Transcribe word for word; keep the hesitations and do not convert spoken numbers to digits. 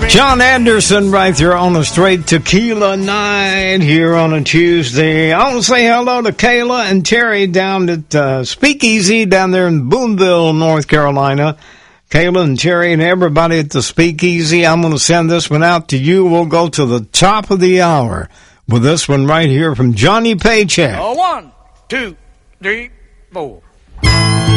John Anderson right there on a straight tequila night here on a Tuesday. I want to say hello to Kayla and Terry down at uh, Speakeasy down there in Boonville, North Carolina. Kayla and Terry and everybody at the Speakeasy, I'm going to send this one out to you. We'll go to the top of the hour with this one right here from Johnny Paycheck. Oh, one, two, three, four.